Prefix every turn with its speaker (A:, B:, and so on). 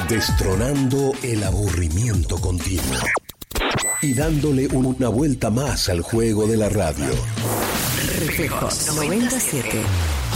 A: Destronando el aburrimiento continuo y dándole una vuelta más al juego de la radio.
B: Reflejos 97.